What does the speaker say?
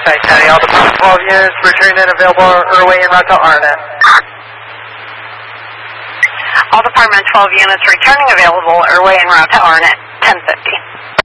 County, all Department 12 units returning and available Irway en route to Arnett. All Department 12 units returning available Irway en route to Arnett, 1050.